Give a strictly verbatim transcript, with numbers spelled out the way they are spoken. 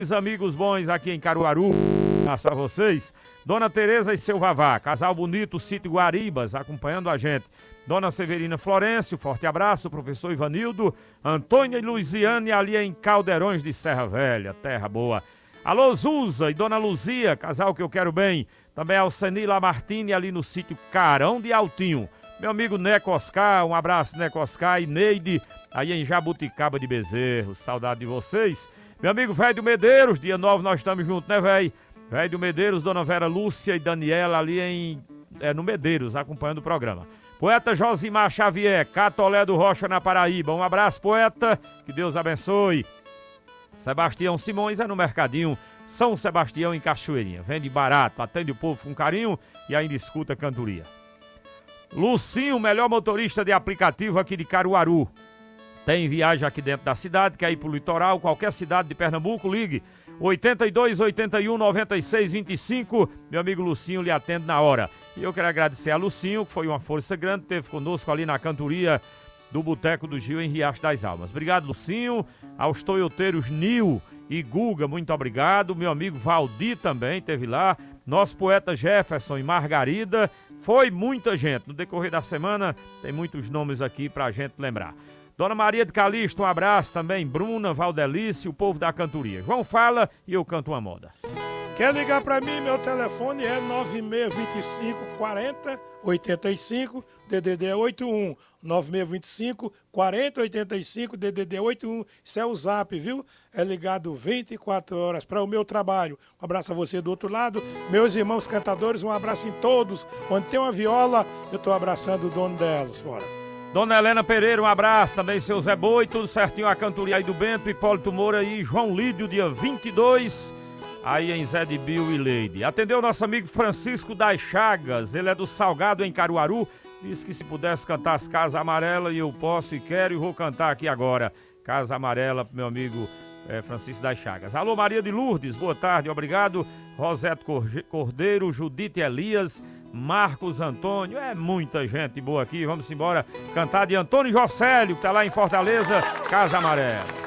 Amigos bons aqui em Caruaru, a vocês, Dona Tereza e seu Vavá, casal bonito, sítio Guaribas, acompanhando a gente. Dona Severina Florencio, forte abraço, professor Ivanildo, Antônia e Luiziane ali em Caldeirões de Serra Velha, terra boa. Alô Zuza e Dona Luzia, casal que eu quero bem. Também Alceni Lamartine ali no sítio Carão de Altinho. Meu amigo Neco Oscar, um abraço Neco Oscar e Neide, aí em Jabuticaba de Bezerro, saudade de vocês. Meu amigo Velho do Medeiros, dia nove nós estamos juntos, né, velho? Velho do Medeiros, Dona Vera Lúcia e Daniela ali em, é, no Medeiros, acompanhando o programa. Poeta Josimar Xavier, Catolé do Rocha na Paraíba, um abraço, poeta, que Deus abençoe. Sebastião Simões é no Mercadinho, São Sebastião em Cachoeirinha, vende barato, atende o povo com carinho e ainda escuta cantoria. Lucinho, melhor motorista de aplicativo aqui de Caruaru. Tem viagem aqui dentro da cidade, quer ir pro litoral, qualquer cidade de Pernambuco, ligue oito dois oito um nove seis dois cinco, meu amigo Lucinho lhe atende na hora. E eu quero agradecer a Lucinho, que foi uma força grande, teve conosco ali na cantoria do Boteco do Gil em Riacho das Almas. Obrigado, Lucinho, aos toioteiros Nil e Guga, muito obrigado, meu amigo Valdir também teve lá, nosso poeta Jefferson e Margarida, foi muita gente, no decorrer da semana tem muitos nomes aqui pra gente lembrar. Dona Maria de Calixto, um abraço também. Bruna, Valdelice, o povo da cantoria. João fala e eu canto uma moda. Quer ligar pra mim? Meu telefone é nove seis dois cinco, quarenta, oitenta e cinco, D D D oitenta e um. nove seis dois cinco, quarenta, oitenta e cinco, D D D oitenta e um. Isso é o zap, viu? É ligado vinte e quatro horas para o meu trabalho. Um abraço a você do outro lado. Meus irmãos cantadores, um abraço em todos. Onde tem uma viola, eu tô abraçando o dono delas. Bora. Dona Helena Pereira, um abraço, também seu Zé Boi, tudo certinho, a cantoria aí do Bento, Hipólito Moura e João Lídio, dia vinte e dois, aí em Zé de Bill e Leide. Atendeu nosso amigo Francisco das Chagas, ele é do Salgado em Caruaru, disse que se pudesse cantar as Casas Amarelas, e eu posso e quero e vou cantar aqui agora, Casa Amarela, meu amigo é, Francisco das Chagas. Alô Maria de Lourdes, boa tarde, obrigado, Roseto Cordeiro, Judite Elias, Marcos Antônio, é muita gente boa aqui, vamos embora cantar de Antônio Jocélio, que tá lá em Fortaleza, Casa Amarela.